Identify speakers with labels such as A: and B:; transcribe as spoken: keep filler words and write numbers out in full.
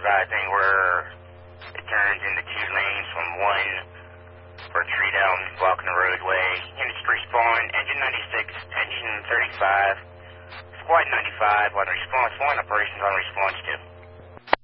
A: side thing where it turns into two lanes from one for a tree down blocking the roadway. Units to respond, engine ninety-six, engine thirty-five, squad ninety-five, on response one, operations on response two.